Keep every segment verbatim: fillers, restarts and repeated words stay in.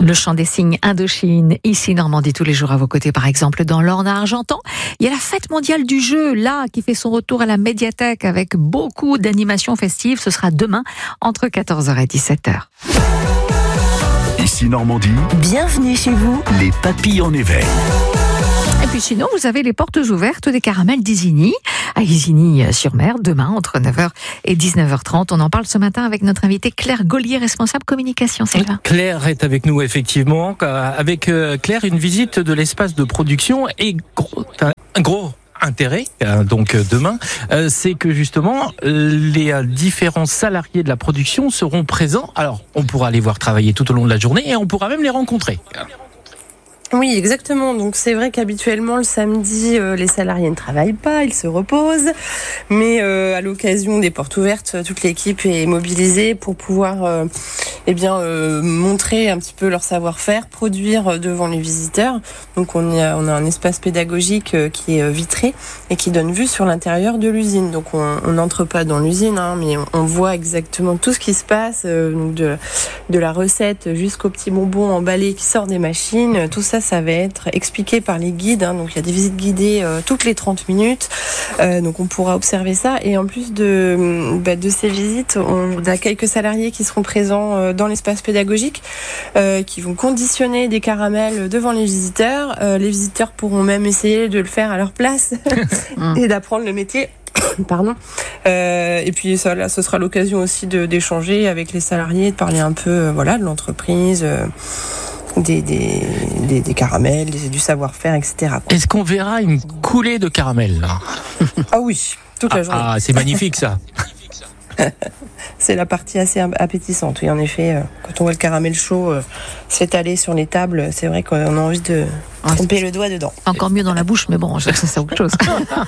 Le chant des signes Indochine, ici Normandie, tous les jours à vos côtés, par exemple dans l'Orne-Argentan. Il y a la fête mondiale du jeu, là, qui fait son retour à la médiathèque avec beaucoup d'animations festives. Ce sera demain, entre quatorze heures et dix-sept heures. Ici Normandie, bienvenue chez vous, les papilles en éveil. Et puis sinon, vous avez les portes ouvertes des caramels d'Isigny, à Isigny-sur-Mer, demain, entre neuf heures et dix-neuf heures trente. On en parle ce matin avec notre invitée Claire Gaulier, responsable communication. Sylvain. Claire est avec nous, effectivement. Avec Claire, une visite de l'espace de production et gros, un gros intérêt, donc demain, c'est que justement, les différents salariés de la production seront présents. Alors, on pourra les voir travailler tout au long de la journée et on pourra même les rencontrer. Oui, exactement. Donc c'est vrai qu'habituellement le samedi, euh, les salariés ne travaillent pas, ils se reposent. Mais euh, à l'occasion des portes ouvertes, toute l'équipe est mobilisée pour pouvoir, euh, eh bien, euh, montrer un petit peu leur savoir-faire, produire devant les visiteurs. Donc on a, on a un espace pédagogique euh, qui est vitré et qui donne vue sur l'intérieur de l'usine. Donc on n'entre pas dans l'usine, hein, mais on, on voit exactement tout ce qui se passe, euh, donc de, de la recette jusqu'au petit bonbon emballé qui sort des machines. Tout ça, ça va être expliqué par les guides, hein. Donc il y a des visites guidées euh, toutes les trente minutes, euh, donc on pourra observer ça. Et en plus de, bah, de ces visites, on a quelques salariés qui seront présents euh, dans l'espace pédagogique, euh, qui vont conditionner des caramels devant les visiteurs. Euh, les visiteurs pourront même essayer de le faire à leur place et d'apprendre le métier. Pardon. Euh, et puis ça, là, ce sera l'occasion aussi de, d'échanger avec les salariés, de parler un peu, euh, voilà, de l'entreprise. Euh, Des, des, des, des caramels, des, du savoir-faire, et cetera. Est-ce qu'on verra une coulée de caramel là ? Ah oui, toute la ah, journée. Ah, c'est magnifique ça. C'est la partie assez appétissante. Oui, en effet, euh, quand on voit le caramel chaud euh, s'étaler sur les tables, c'est vrai qu'on a envie de tremper le doigt dedans. Encore mieux dans la bouche, mais bon, ça c'est autre chose.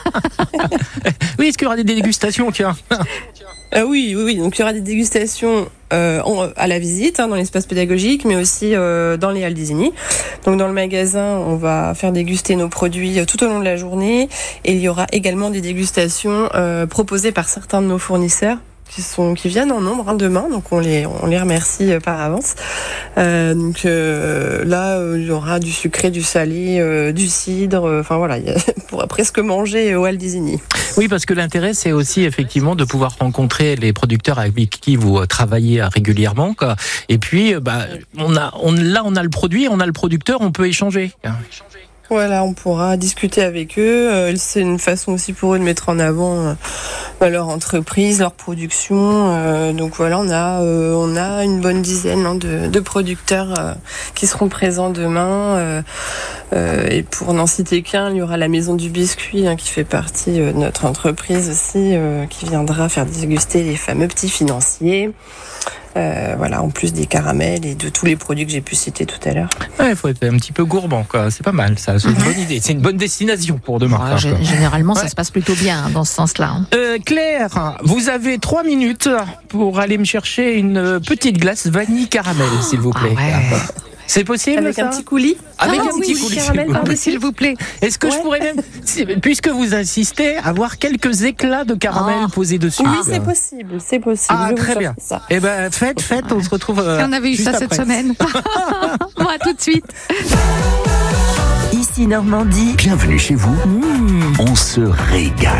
Oui, est-ce qu'il y aura des dégustations, tiens ? Euh, oui, oui, oui. Donc il y aura des dégustations euh, en, à la visite, hein, dans l'espace pédagogique, mais aussi euh, dans les halles d'Isigny. Donc dans le magasin, on va faire déguster nos produits tout au long de la journée, et il y aura également des dégustations euh, proposées par certains de nos fournisseurs qui sont qui viennent en nombre, hein, demain. Donc on les on les remercie euh, par avance. Euh, donc euh, là, euh, il y aura du sucré, du salé, euh, du cidre. Enfin euh, voilà, il y a, on pourra presque manger au Halles d'Isigny. Oui, parce que l'intérêt, c'est aussi effectivement de pouvoir rencontrer les producteurs avec qui vous travaillez régulièrement, quoi. Et puis, bah, on a, on, là, on a le produit, on a le producteur, on peut échanger. Voilà, on pourra discuter avec eux. C'est une façon aussi pour eux de mettre en avant leur entreprise, leur production. Donc voilà, on a, on a une bonne dizaine hein, de, de producteurs qui seront présents demain. Et pour n'en citer qu'un, il y aura la Maison du Biscuit hein, qui fait partie de notre entreprise aussi, qui viendra faire déguster les fameux petits financiers. Euh, voilà, en plus des caramels et de tous les produits que j'ai pu citer tout à l'heure. Ouais, il faut être un petit peu gourmand, quoi. C'est pas mal, ça. C'est une bonne idée. C'est une bonne destination pour demain. Ouais, g- généralement, ouais. Ça se passe plutôt bien hein, dans ce sens-là. Hein. Euh, Claire, vous avez trois minutes pour aller me chercher une petite glace vanille caramel, s'il vous plaît. Ah ouais. C'est possible, avec ça ? un petit coulis. Avec ah, un petit oui, coulis, caramel, s'il vous plaît. S'il vous plaît. Est-ce que ouais. je pourrais même, puisque vous insistez, avoir quelques éclats de caramel oh. posés dessus ? Oui, c'est possible, c'est possible. Ah, Je très vous bien. ça. Eh ben, faites, faites, on se retrouve. Euh, Si on avait eu ça juste cette après. semaine. Bon, à tout de suite. ici Normandie. Bienvenue chez vous, Mmh. on se régale.